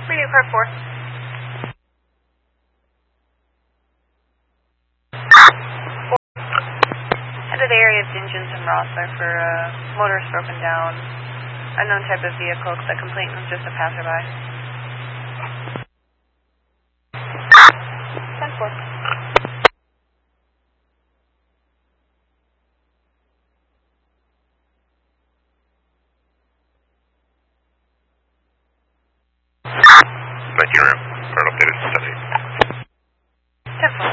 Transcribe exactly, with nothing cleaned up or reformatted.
Radio Car four. Head to the area of Dingens and Rossler for uh, motors broken down. Unknown type of vehicle. The complaint was just a passerby. ten four. nineteen room, or updated seven eight. ten four.